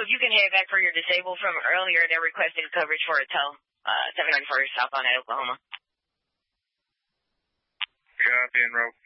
if you can head back for your disabled from earlier, they're requesting coverage for a tow, 794 southbound at Oklahoma. Copy, en route.